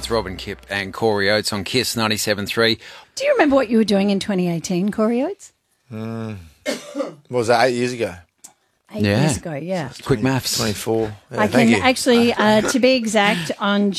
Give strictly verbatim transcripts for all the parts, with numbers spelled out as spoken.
It's Robin Kipp and Corey Oates on Kiss ninety-seven point three. Do you remember what you were doing in twenty eighteen, Corey Oates? Mm. What was that, eight years ago? Eight Yeah. years ago, yeah. Quick maths. twenty-four. Yeah, I thank can you. actually, uh, to be exact, on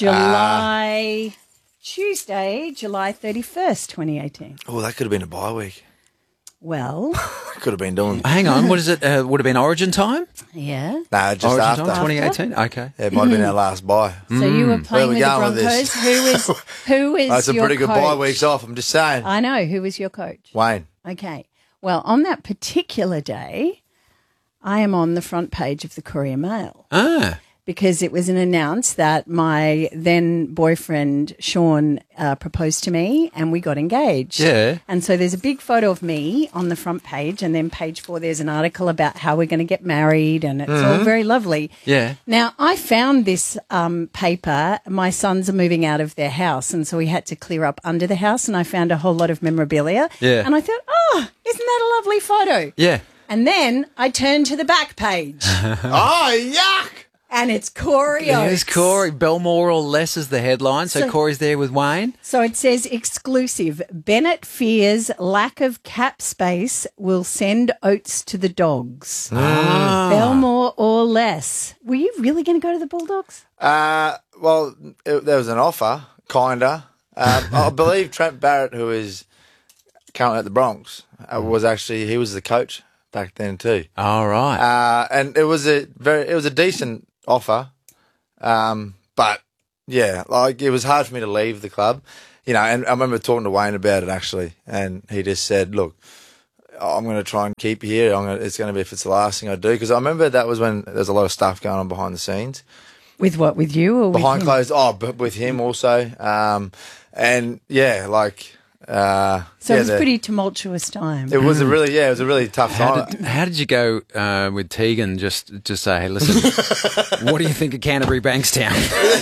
July, Tuesday, July thirty-first, twenty eighteen. Oh, that could have been a bye week. Well, Could have been doing. Hang on, what is it? Uh, would have been Origin time? yeah. Nah, just Origin after. time, twenty eighteen? Okay. Yeah, it might have been our last bye. So you were playing Where we with the going with Broncos. this? Who is who is That's a your pretty good coach? bye weeks off. I'm just saying. I know. Who was your coach? Wayne. Okay. Well, on that particular day, I am on the front page of the Courier Mail Ah. because it was an announced that my then boyfriend, Sean, uh, proposed to me and we got engaged. Yeah. And so there's a big photo of me on the front page, and then page four, there's an article about how we're going to get married, and it's all very lovely. Yeah. Now, I found this um, paper. My sons are moving out of their house, and so we had to clear up under the house, and I found a whole lot of memorabilia. Yeah. And I thought, oh, isn't that a lovely photo? Yeah. And then I turned to the back page, Oh, yuck! and it's Corey There's Oates. Corey. Belmore or less is the headline. So, So- Corey's there with Wayne. So it says exclusive. Bennett fears lack of cap space will send Oates to the Dogs. Ah. Belmore or less. Were you really going to go to the Bulldogs? Uh, well, it, there was an offer, kinda. Um, I believe Trent Barrett, who is currently at the Bronx, uh, was actually he was the coach back then too. All right. Uh, and it was a very, it was a decent offer, um, but yeah, like it was hard for me to leave the club, you know. And I remember talking to Wayne about it actually, and he just said, "Look, I'm going to try and keep you here. I'm gonna, it's going to be if it's the last thing I do." Because I remember that was when there's a lot of stuff going on behind the scenes. With what? With you or Behind with him? closed, oh, but with him also, um, and yeah, like, uh, So yeah, it was the- a pretty tumultuous time. It was a really, yeah, it was a really tough How time. did, how did you go uh, with Tegan just to say, hey, listen, what do you think of Canterbury Bankstown?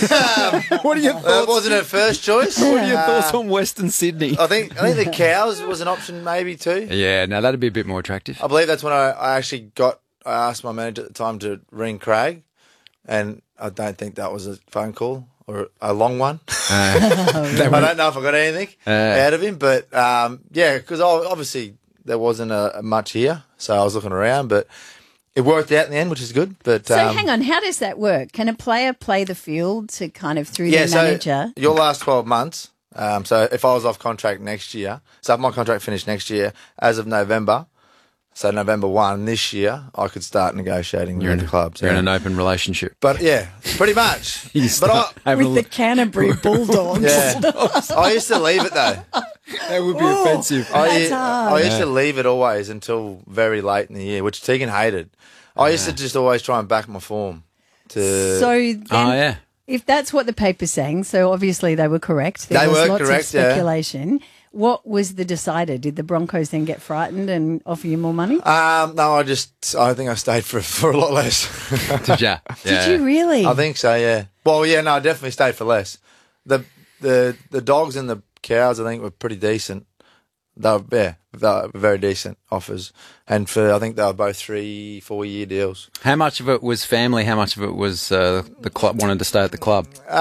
what are your That thoughts? wasn't her first choice. What are your thoughts on Western Sydney? I think I think the cows was an option maybe too. Yeah, no, that'd be a bit more attractive. I believe that's when I, I actually got. I asked my manager at the time to ring Craig, and I don't think that was a phone call or a long one. I don't know if I got anything Uh. out of him, but um, yeah, because obviously there wasn't a, a much here, so I was looking around, but it worked out in the end, which is good. But So um, hang on, how does that work? Can a player play the field to kind of through yeah, their so manager? your last twelve months. Um, so if I was off contract next year, so if my contract finished next year, as of November, so November first this year, I could start negotiating with the clubs. You're yeah. in an open relationship. But yeah, pretty much. You but start I, having a With the look. Canterbury Bulldogs. yeah, I used to leave it though. That would be offensive. I, That's hard. I used to leave it always until very late in the year, which Tegan hated. I used to just always try and back my form. To So then, Oh, yeah. if that's what the paper's saying, so obviously they were correct. There They was were lots correct, of yeah. speculation. What was the decider? Did the Broncos then get frightened and offer you more money? um, no, I just I think I stayed for for a lot less. Did ya? Did you really? I think so, yeah. Well, yeah, no, I definitely stayed for less. The the the dogs and the cows, I think, were pretty decent. They were, yeah, they were very decent offers, and for I think they were both three, four year deals. How much of it was family? How much of it was uh, the club wanted to stay at the club?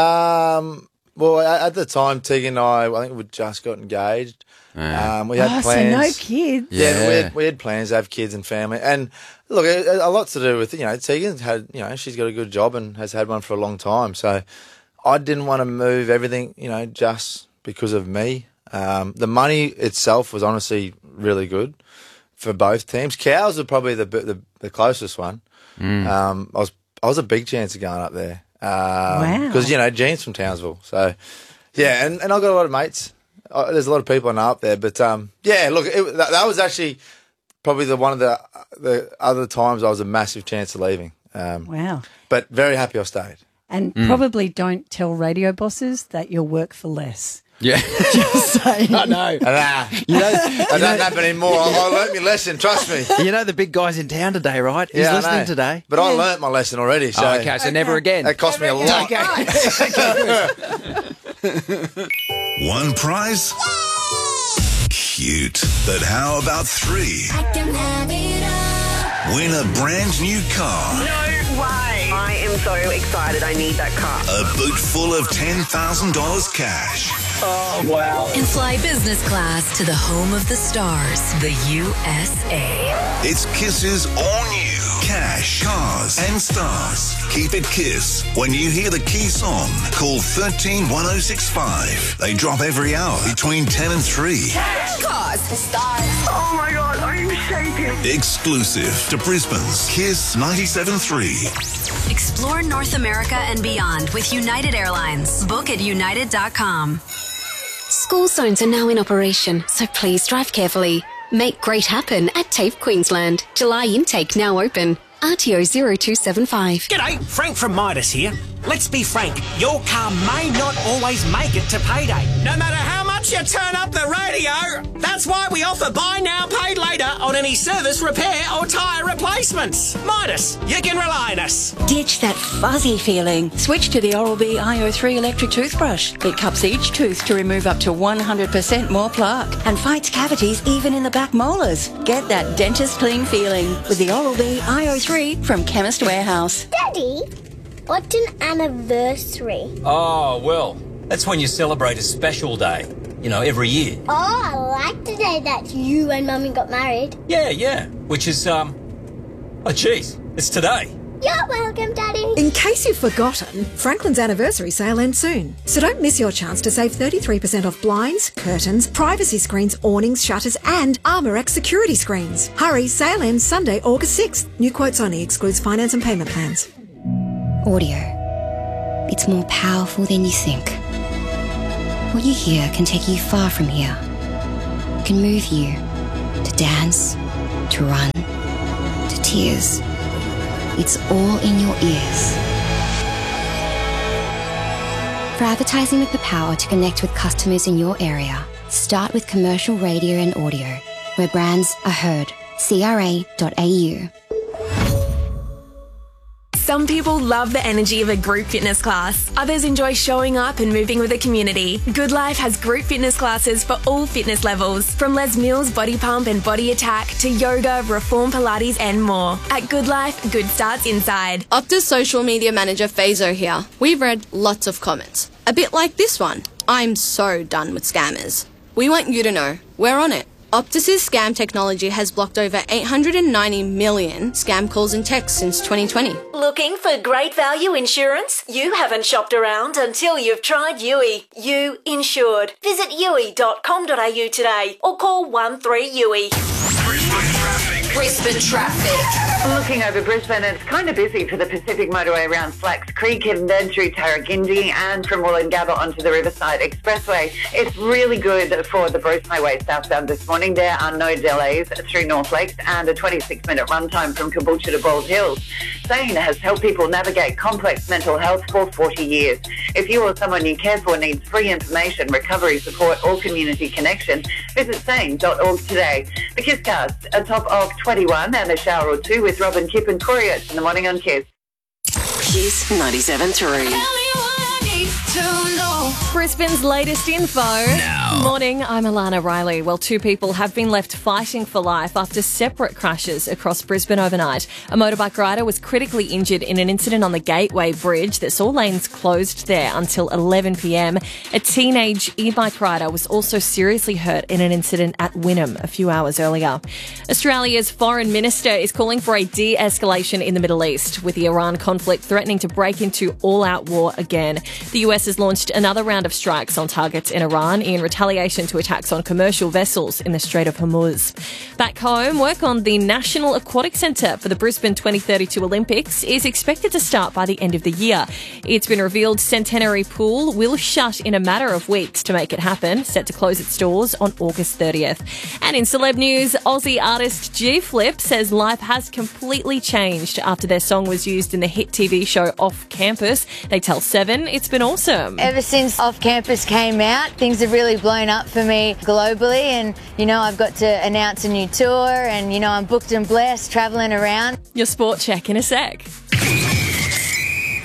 Um, well, at at the time, Tegan and I, I think we just got engaged. Um, we had oh, plans. so no kids. Yeah, Yeah. we, had, we had plans to have kids and family. And look, a, a lot to do with, you know, Tegan's had, you know, she's got a good job and has had one for a long time. So I didn't want to move everything, you know, just because of me. Um, the money itself was honestly really good for both teams. Cows were probably the the, the closest one. Um, I was I was a big chance of going up there. Wow. Because, you know, Jean's from Townsville. So, yeah, and, and I've got a lot of mates. Uh, there's a lot of people I know up there, but um, yeah, look, it, that, that was actually probably the one of the the other times I was a massive chance of leaving. Um, Wow. but very happy I stayed. And probably don't tell radio bosses that you'll work for less. Yeah. Just saying. I know. Nah, You know, that don't happen anymore. I, I learnt my lesson. Trust me. you know the big guy's in town today, right? He's Yeah, I listening know. today. But I learnt my lesson already. So Oh, okay, so never again. that cost me a lot. One prize? Cute. But how about three? I can have it all. Win a brand new car. No way. I am so excited. I need that car. A boot full of ten thousand dollars cash. Oh, wow. And fly business class to the home of the stars, the U S A. It's Kiss's all new cash, cars and stars. Keep it Kiss. When you hear the key song, call thirteen one oh six five. They drop every hour between ten and three. Cash, cars, stars. Oh, my God. I'm shaking. Exclusive to Brisbane's Kiss ninety-seven point three. Explore North America and beyond with United Airlines. Book at united dot com. School zones are now in operation, so please drive carefully. Make great happen at TAFE Queensland. July intake now open. R T O zero two seven five. G'day, Frank from Midas here. Let's be frank, your car may not always make it to payday. No matter how much you turn up the radio, that's why we offer buy now, pay later on any service, repair or tyre replacements. Midas, you can rely on us. Ditch that fuzzy feeling. Switch to the Oral-B I O three electric toothbrush. It cups each tooth to remove up to one hundred percent more plaque and fights cavities even in the back molars. Get that dentist clean feeling with the Oral-B I O three from Chemist Warehouse. Daddy, what's an anniversary? Oh, well, that's when you celebrate a special day, you know, every year. Oh, I like the day that you and Mummy got married. Yeah, yeah, which is, um, oh, geez, it's today. You're welcome, Daddy. In case you've forgotten, Franklin's anniversary sale ends soon. So don't miss your chance to save thirty-three percent off blinds, curtains, privacy screens, awnings, shutters and ArmorX security screens. Hurry, sale ends Sunday, August sixth. New quotes only, excludes finance and payment plans. Audio. It's more powerful than you think. What you hear can take you far from here. It can move you to dance, to run, to tears. It's all in your ears. For advertising with the power to connect with customers in your area, start with commercial radio and audio, where brands are heard. C R A dot A U. Some people love the energy of a group fitness class. Others enjoy showing up and moving with a community. Good Life has group fitness classes for all fitness levels, from Les Mills Body Pump and Body Attack to yoga, Reform Pilates and more. At Good Life, good starts inside. Optus social media manager Fazo here. We've read lots of comments. A bit like this one. I'm so done with scammers. We want you to know, we're on it. Optus's scam technology has blocked over eight hundred ninety million scam calls and texts since twenty twenty. Looking for great value insurance? You haven't shopped around until you've tried U I. You insured. Visit U I dot com dot A U today or call one three U I. Brisbane traffic. Looking over Brisbane, it's kind of busy for the Pacific Motorway around Slacks Creek and then through Tarragindi and from Wollongabba onto the Riverside Expressway. It's really good for the Bruce Highway southbound this morning. There are no delays through North Lakes and a twenty-six minute runtime from Caboolture to Bald Hills. Sane has helped people navigate complex mental health for forty years. If you or someone you care for needs free information, recovery support or community connection, visit sane dot org today. The Kisscast, a top of twenty-one and a shower or two with Robin, Kip and Corey in the morning on Kiss. Kiss ninety-seven point three. Brisbane's latest info. Now. Morning, I'm Alana Riley. Well, two people have been left fighting for life after separate crashes across Brisbane overnight. A motorbike rider was critically injured in an incident on the Gateway Bridge that saw lanes closed there until eleven p.m. A teenage e-bike rider was also seriously hurt in an incident at Wynnum a few hours earlier. Australia's foreign minister is calling for a de-escalation in the Middle East, with the Iran conflict threatening to break into all-out war again. The U S has launched another round of strikes on targets in Iran in retaliation to attacks on commercial vessels in the Strait of Hormuz. Back home, work on the National Aquatic Centre for the Brisbane twenty thirty-two Olympics is expected to start by the end of the year. It's been revealed Centenary Pool will shut in a matter of weeks to make it happen, set to close its doors on August thirtieth. And in celeb news, Aussie artist G-Flip says life has completely changed after their song was used in the hit T V show Off Campus. They tell Seven it's been awesome. Ever since Off Campus came out, things have really blown up for me globally, and you know, I've got to announce a new tour, and you know, I'm booked and blessed travelling around. Your sport check in a sec.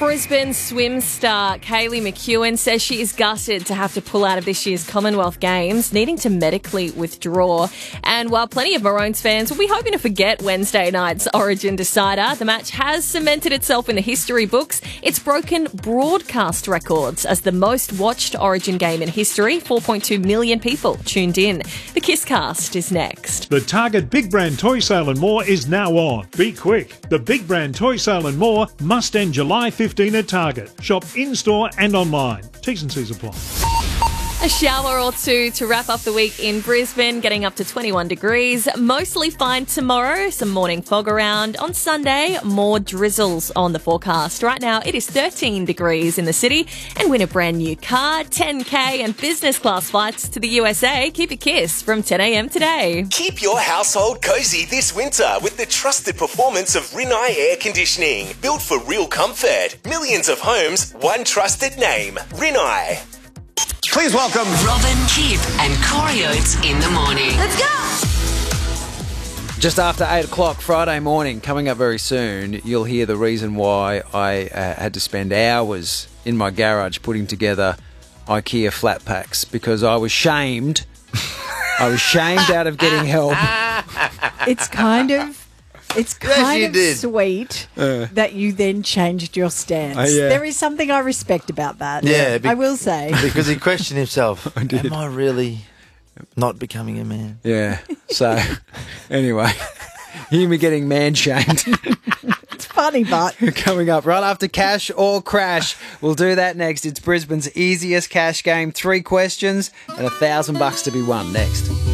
Brisbane swim star Kaylee McEwen says she is gutted to have to pull out of this year's Commonwealth Games, needing to medically withdraw. And while plenty of Maroons fans will be hoping to forget Wednesday night's Origin decider, the match has cemented itself in the history books. It's broken broadcast records as the most watched Origin game in history. four point two million people tuned in. The Kisscast is next. The Target Big Brand Toy Sale and More is now on. Be quick. The Big Brand Toy Sale and More must end July fifteenth at Target. Shop in-store and online. T's and C's apply. A shower or two to wrap up the week in Brisbane, getting up to twenty-one degrees. Mostly fine tomorrow, some morning fog around. On Sunday, more drizzles on the forecast. Right now, it is thirteen degrees in the city, and win a brand new car, ten K and business class flights to the U S A. Keep a kiss from ten a.m. today. Keep your household cozy this winter with the trusted performance of Rinnai Air Conditioning. Built for real comfort. Millions of homes, one trusted name. Rinnai. Please welcome Robin, Kip and Corey Oates in the morning. Let's go! Just after eight o'clock Friday morning, coming up very soon, you'll hear the reason why I uh, had to spend hours in my garage putting together IKEA flat packs, because I was shamed. I was shamed out of getting help. It's kind of... It's Yes, kind you of did. sweet Uh. that you then changed your stance. Uh, yeah. There is something I respect about that. Yeah, be- I will say. Because he questioned himself. I did. Am I really not becoming a man? Yeah. So, anyway, hear me getting man-shamed. It's funny, but... Coming up right after Cash or Crash. We'll do that next. It's Brisbane's easiest cash game. Three questions and a thousand bucks to be won next.